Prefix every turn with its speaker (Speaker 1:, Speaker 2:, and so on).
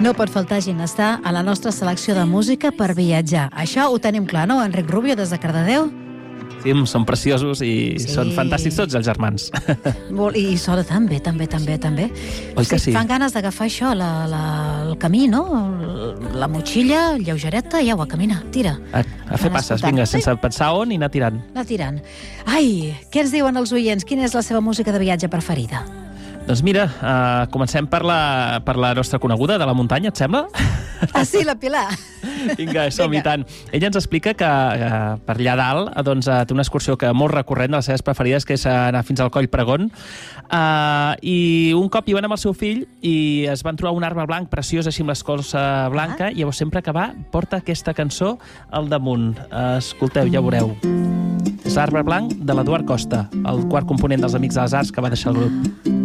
Speaker 1: No pot faltar Ginestar a la nostra selecció de música per viatjar. Això ho tenim clar, no, Enric Rubio, des de Cardedeu?
Speaker 2: Sí, són preciosos i són fantàstics tots els germans.
Speaker 1: I sona tan bé, també.
Speaker 2: Oi que sí?
Speaker 1: Fan ganes d'agafar això, el camí, no? La motxilla, lleugereta, i au, a caminar, tira.
Speaker 2: A fer passes, vinga, sense pensar on i anar tirant.
Speaker 1: Ai, què ens diuen els oients? Quina és la seva música de viatge preferida?
Speaker 2: Doncs mira, comencem per la nostra coneguda de la muntanya, et sembla?
Speaker 1: Ah, sí, la Pilar.
Speaker 2: Vinga, som-hi tant. Ella ens explica que per allà dalt doncs, té una excursió que molt recurrent de les seves preferides, que és anar fins al Coll Pregón. I un cop hi van amb el seu fill i es van trobar un arbre blanc preciós, així amb l'escorça blanca, i llavors sempre que va porta aquesta cançó al damunt. Escolteu, ja veureu. És Arbre blanc de l'Eduard Costa, el quart component dels Amics de les Arts que va deixar el grup.